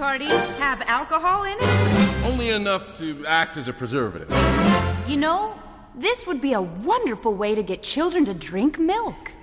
party have alcohol in it? Only enough to act as a preservative. You know, this would be a wonderful way to get children to drink milk.